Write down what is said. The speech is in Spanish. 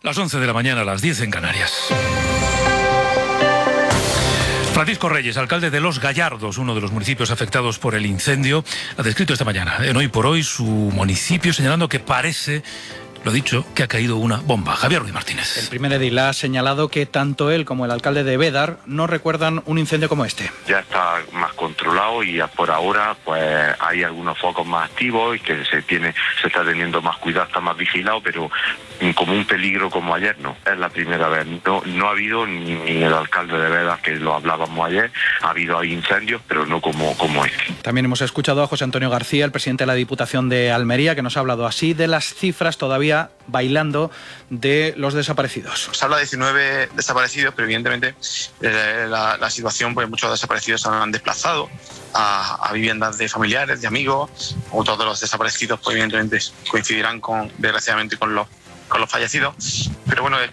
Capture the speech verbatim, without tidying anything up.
Las once de la mañana, las diez en Canarias. Francisco Reyes, alcalde de Los Gallardos, uno de los municipios afectados por el incendio, ha descrito esta mañana en Hoy por Hoy su municipio, señalando que parece, lo dicho, que ha caído una bomba. Javier Ruiz Martínez. El primer edil ha señalado que tanto él como el alcalde de Bédar no recuerdan un incendio como este. Ya está más controlado y por ahora pues hay algunos focos más activos y que se tiene se está teniendo más cuidado, está más vigilado, pero como un peligro como ayer no. Es la primera vez. No, no ha habido ni, ni el alcalde de Bédar, que lo hablábamos ayer, ha habido ahí incendios, pero no como, como este. También hemos escuchado a José Antonio García, el presidente de la Diputación de Almería, que nos ha hablado así de las cifras todavía bailando de los desaparecidos. Se habla de diecinueve desaparecidos, pero evidentemente eh, la, la situación, pues muchos desaparecidos se han desplazado a, a viviendas de familiares, de amigos. Otros de los desaparecidos, pues evidentemente coincidirán con, desgraciadamente, con los, con los fallecidos. Pero bueno,